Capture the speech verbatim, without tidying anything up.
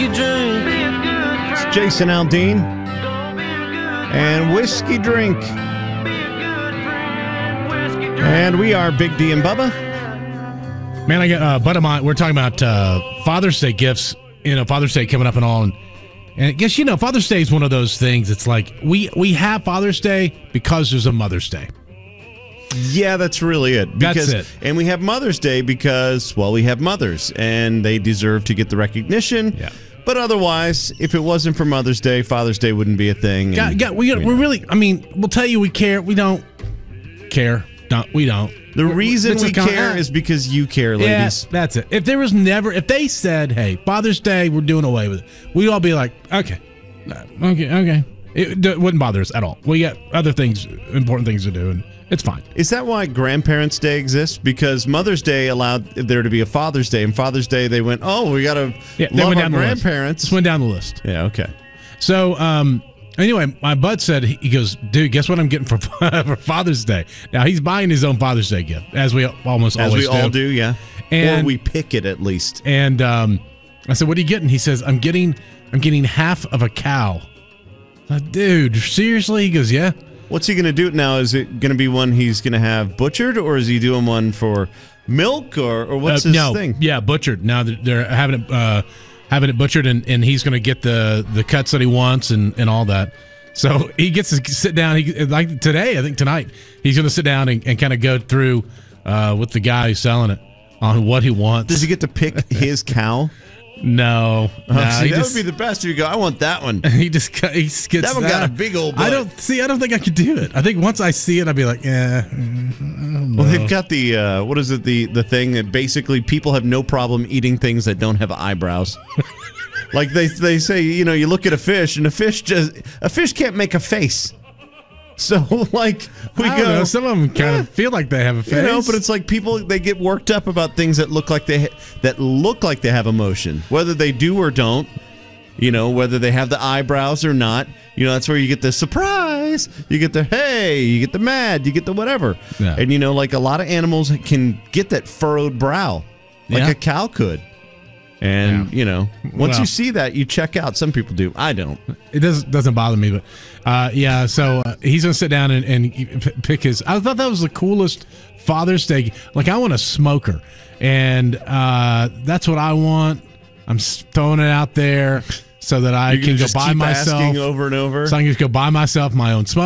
whiskey drink. It's Jason Aldean and Whiskey Drink. And we are Big D and Bubba. Man, I got uh, buddy of mine. We're talking about uh, Father's Day gifts. You know, Father's Day coming up and all. And, and I guess, you know, Father's Day is one of those things. It's like we, we have Father's Day because there's a Mother's Day. Yeah, that's really it. Because, that's it. And we have Mother's Day because, well, we have mothers, and they deserve to get the recognition. Yeah. But otherwise, if it wasn't for Mother's Day, Father's Day wouldn't be a thing. Yeah, yeah, we, we're really, I mean, we'll tell you we care. We don't care. Don't, we don't. The reason It's a we con- care is because you care, ladies. Yeah, that's it. If there was never, if they said, hey, Father's Day, we're doing away with it, we'd all be like, okay, okay, okay. It, it wouldn't bother us at all. We got other things, important things to do, and it's fine. Is that why Grandparents' Day exists? Because Mother's Day allowed there to be a Father's Day, and Father's Day they went, oh, we got to yeah, love went our down grandparents. Just went down the list. Yeah, okay. So, um, anyway, my bud said, he goes, dude, guess what I'm getting for, for Father's Day? Now, he's buying his own Father's Day gift, as we almost as always we do. all do, yeah. And, or we pick it at least. And um, I said, what are you getting? He says, I'm getting, I'm getting half of a cow. I said, dude, seriously? He goes, yeah. What's he going to do now? Is it going to be one he's going to have butchered, or is he doing one for milk, or, or what's uh, his no, thing? Yeah, butchered. Now they're, they're having it uh, having it butchered, and, and he's going to get the, the cuts that he wants and, and all that. So he gets to sit down. He like today, I think tonight, he's going to sit down and, and kind of go through uh, with the guy who's selling it on what he wants. Does he get to pick his cow? No, oh, no see, that just, would be the best if you go, I want that one. He just he just gets that one that. got a big old butt. I don't see. I don't think I could do it. I think once I see it, I'd be like, yeah. Well, they've got the uh, what is it? The the thing that basically people have no problem eating things that don't have eyebrows. Like they they say, you know, you look at a fish and a fish just a fish can't make a face. So like we I go, don't know, some of them kind yeah, of feel like they have a face, you know, but it's like people they get worked up about things that look like they ha- that look like they have emotion, whether they do or don't. You know, whether they have the eyebrows or not. You know, that's where you get the surprise. You get the hey. You get the mad. You get the whatever. Yeah. And you know, like a lot of animals can get that furrowed brow, like Yeah. a cow could. And, Yeah. you know, once Well. you see that, you check out. Some people do. I don't. It doesn't doesn't bother me, but uh, yeah. So uh, he's gonna sit down and, and p- pick his. I thought that was the coolest Father's Day. Like I want a smoker, and uh, that's what I want. I'm s- throwing it out there so that I You can go just buy keep myself asking over and over. So I can just go buy myself my own smoker.